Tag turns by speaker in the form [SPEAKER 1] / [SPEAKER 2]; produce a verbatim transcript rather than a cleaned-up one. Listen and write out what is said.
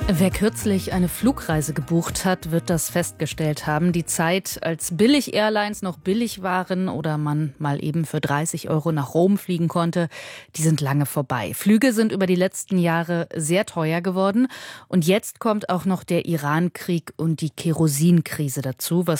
[SPEAKER 1] Wer kürzlich eine Flugreise gebucht hat, wird das festgestellt haben. Die Zeit, als Billig-Airlines noch billig waren oder man mal eben für dreißig Euro nach Rom fliegen konnte, die sind lange vorbei. Flüge sind über die letzten Jahre sehr teuer geworden. Und jetzt kommt auch noch der Iran-Krieg und die Kerosinkrise dazu, was